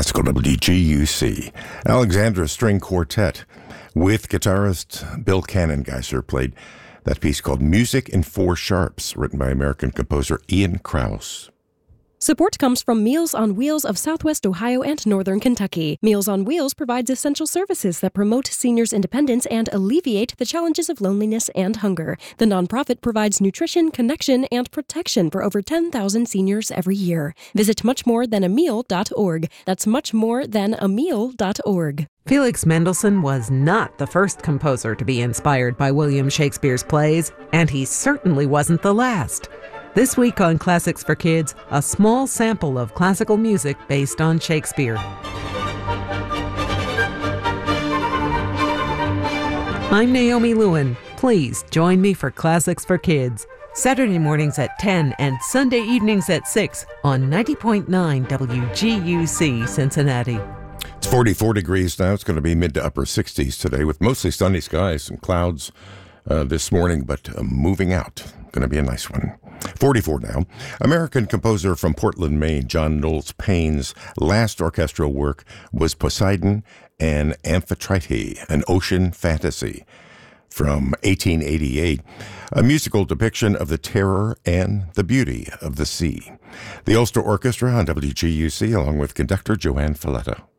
Classical WGUC. Alexandra String Quartet with guitarist Bill Cannongeiser played that piece called Music in Four Sharps, written by American composer Ian Krauss. Support comes from Meals on Wheels of Southwest Ohio and Northern Kentucky. Meals on Wheels provides essential services that promote seniors' independence and alleviate the challenges of loneliness and hunger. The nonprofit provides nutrition, connection, and protection for over 10,000 seniors every year. Visit muchmorethanAmeal.org. That's muchmorethanAmeal.org. Felix Mendelssohn was not the first composer to be inspired by William Shakespeare's plays, and he certainly wasn't the last. This week on Classics for Kids, a small sample of classical music based on Shakespeare. I'm Naomi Lewin. Please join me for Classics for Kids, Saturday mornings at 10 and Sunday evenings at 6 on 90.9 WGUC Cincinnati. It's 44 degrees now. It's going to be mid to upper 60s today with mostly sunny skies and clouds this morning, but moving out. Going to be a nice one. 44 now. American composer from Portland, Maine, John Knowles Payne's last orchestral work was Poseidon and Amphitrite, an ocean fantasy from 1888, a musical depiction of the terror and the beauty of the sea. The Ulster Orchestra on WGUC, along with conductor Joanne Falletta.